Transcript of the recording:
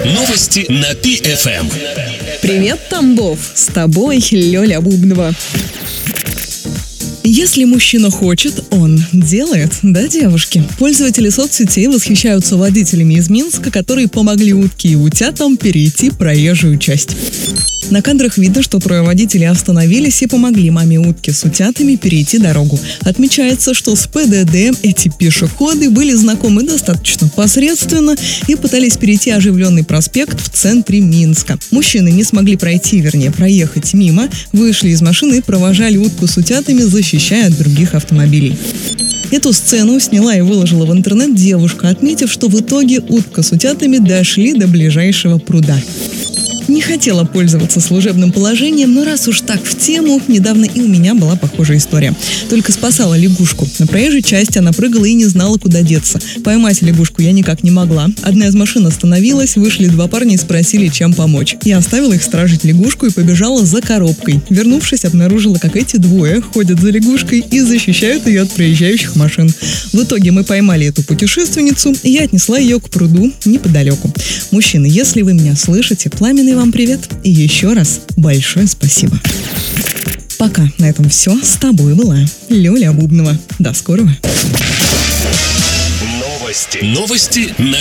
Новости на ПФМ. Привет, Тамбов! С тобой Лёля Бубнова. Если мужчина хочет, он делает, да, девушки? Пользователи соцсетей восхищаются водителями из Минска, которые помогли утке и утятам перейти проезжую часть. На кадрах видно, что трое водителей остановились и помогли маме утки с утятами перейти дорогу. Отмечается, что с ПДД эти пешеходы были знакомы достаточно посредственно и пытались перейти оживленный проспект в центре Минска. Мужчины не смогли проехать мимо, вышли из машины и провожали утку с утятами, защищая от других автомобилей. Эту сцену сняла и выложила в интернет девушка, отметив, что в итоге утка с утятами дошли до ближайшего пруда. Не хотела пользоваться служебным положением, но раз уж так в тему, недавно и у меня была похожая история. Только спасала лягушку. На проезжей части она прыгала и не знала, куда деться. Поймать лягушку я никак не могла. Одна из машин остановилась, вышли два парня и спросили, чем помочь. Я оставила их стражить лягушку и побежала за коробкой. Вернувшись, обнаружила, как эти двое ходят за лягушкой и защищают ее от проезжающих машин. В итоге мы поймали эту путешественницу, и я отнесла ее к пруду неподалеку. Мужчины, если вы меня слышите, пламенный вам привет и еще раз большое спасибо. Пока на этом все. С тобой была Лёля Бубнова. До скорого. Новости на